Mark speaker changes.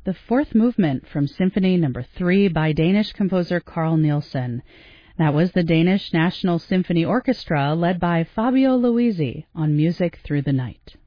Speaker 1: the fourth movement from Symphony No. 3 by Danish composer Carl Nielsen. That was the Danish National Symphony Orchestra led by Fabio Luisi on Music Through the Night.